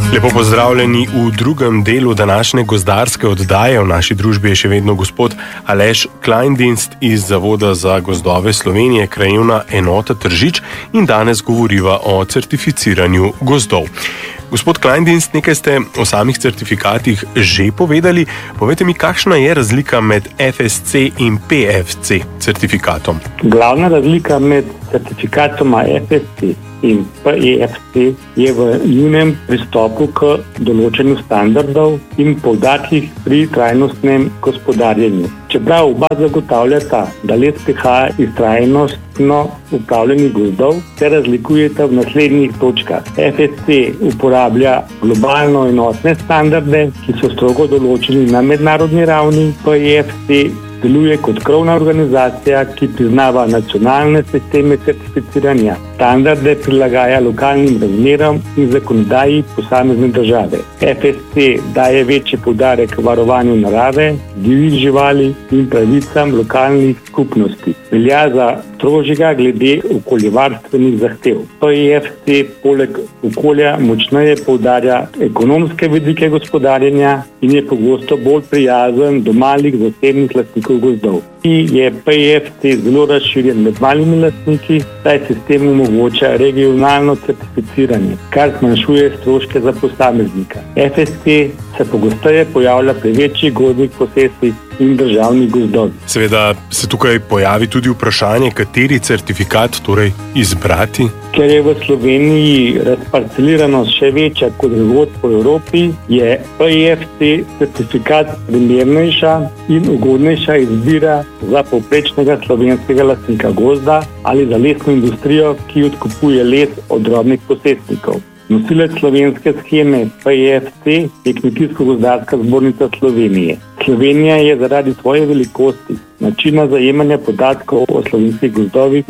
Lepo pozdravljeni v drugem delu današnje gozdarske oddaje. V naši družbi je še vedno gospod Aleš Kleindienst iz Zavoda za gozdove Slovenije, krajevna enota Tržič, in danes govoriva o certificiranju gozdov. Gospod Kleindienst, nekaj ste o samih certifikatih že povedali. Povejte mi, kakšna je razlika med FSC in PEFC certifikatom? Glavna razlika med certifikatoma FSC in PEFC je v njunem pristopu k določenju standardov in poudarkih pri trajnostnem gospodarjenju. Čeprav oba zagotavljata, da les prihaja iz trajnostno upravljenih gozdov, se razlikujeta v naslednjih točkah. FSC uporablja globalno enotne standarde, ki so strogo določeni na mednarodni ravni. PEFC deluje kot krovna organizacija, ki priznava nacionalne sisteme certificiranja. Standarde prilagaja lokalnim razmeram in zakonodaji posamezne države. FSC daje večji poudarek varovanju narave, divjih živali in pravicam lokalnih skupnosti. Velja za strožjega glede okoljevarstvenih zahtev. PEFC poleg okolja močneje poudarja ekonomske vidike gospodarjenja in je pogosto bolj prijazen do malih zasebnih lastnikov gozdov. Je PEFC zelo razširjen med malimi lastniki, saj sistem omogoča regionalno certificiranje, kar zmanjšuje stroške za posameznika. FSC se pogosteje pojavlja pri večjih gozdnih posestvih in državnih gozdov. Seveda se tukaj pojavi tudi vprašanje, kateri certifikat torej izbrati. Ker je v Sloveniji razparceliranost še večja kot drugod po Evropi, je PEFC certifikat primernejša in ugodnejša izbira za povprečnega slovenskega lastnika gozda ali za lesno industrijo, ki odkupuje les od drobnih posestnikov. Nosilec slovenske sheme PEFC je Kmetijsko-gozdarska zbornica Slovenije. Slovenija je zaradi svoje velikosti, načina zajemanja podatkov o slovenskih gozdovih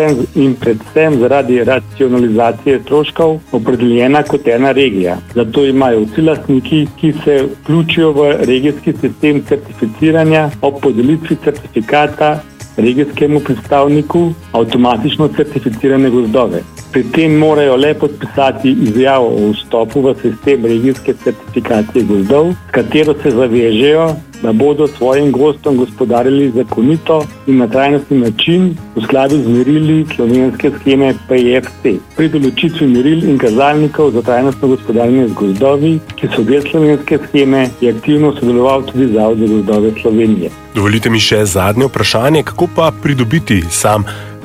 in predvsem zaradi racionalizacije stroškov opredeljena kot ena regija. Zato imajo vsi lastniki, ki se vključijo v regijski sistem certificiranja, ob podelitvi certifikata regijskemu predstavniku avtomatično certificirane gozdove. Pri tem morajo le podpisati izjavo o vstopu v sistem regijske certifikacije gozdov, s katero se zavežejo, da bodo svojim gozdom gospodarili zakonito in na trajnostni način v skladu z merili slovenske sheme PEFC. Pri določitvi meril in kazalnikov za trajnostno gospodarjenje z gozdovi, ki so del slovenske sheme, je aktivno sodeloval tudi Zavod za gozdove Slovenije. Dovolite mi še zadnje vprašanje, kako pa pridobiti sam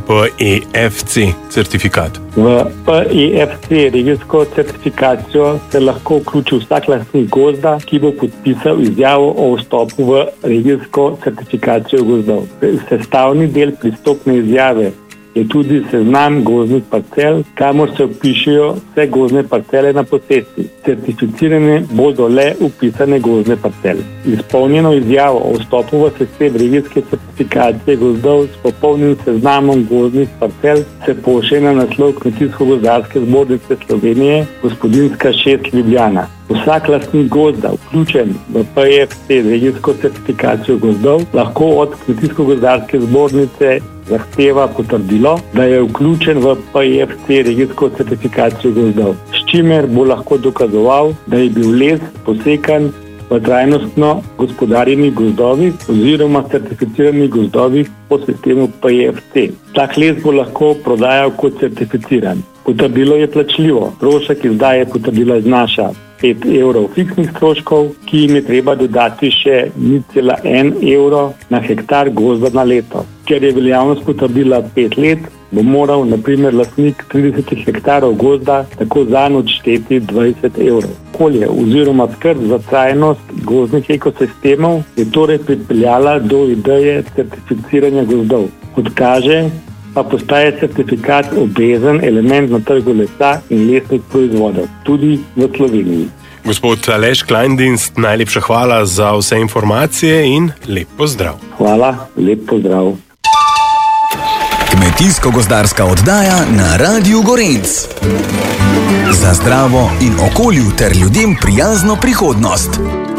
PEFC certifikat? V PEFC regijsko certifikacijo se lahko vključi vsak lastnik gozda, ki bo podpisal izjavo o vstopu v regijsko certifikacijo gozdov. Sestavni del pristopne izjave je tudi seznam gozdnih parcel, kamor se vpišejo vse gozdne parcele na posesti. Certificirane bodo le vpisane gozdne parcele. Izpolnjeno izjavo o vstopu v sistem regijske certifikacije gozdov s popolnim seznamom gozdnih parcel se pošlje na naslov Kmetijsko-gozdarske zbornice Slovenije, Gospodinska 6 Ljubljana. Vsak lastnik gozda, vključen v PEFC regijsko certifikacijo gozdov, lahko od Kmetijsko-gozdarske zbornice zahteva potrdilo, da je vključen v PEFC regijsko certifikacijo gozdov, s čimer bo lahko dokazoval, da je bil les posekan v trajnostno gospodarjenih gozdovih oziroma certificiranih gozdovih po sistemu PEFC. Tak les bo lahko prodajal kot certificiran. Potrdilo je plačljivo. Strošek izdaje potrdila znaša 5 evrov fiksnih stroškov, ki jim je treba dodati še 0,1 evro na hektar gozda na leto. Ker je veljavnost potrdila 5 let, bo moral na primer lastnik 30 hektarov gozda tako zanj odšteti 20 evrov. Okolje oziroma skrb za trajnost gozdnih ekosistemov je torej pripeljala do ideje certificiranja gozdov. Kot kaže, pa postaje certifikat obvezen element na trgu lesa in lesnih proizvodov, tudi v Sloveniji. Gospod Aleš Kleindienst, najlepša hvala za vse informacije in lep pozdrav. Hvala, lep pozdrav. Kmetijsko-gozdarska oddaja na Radiu Gorenc. Za zdravo in okolju ter ljudem prijazno prihodnost.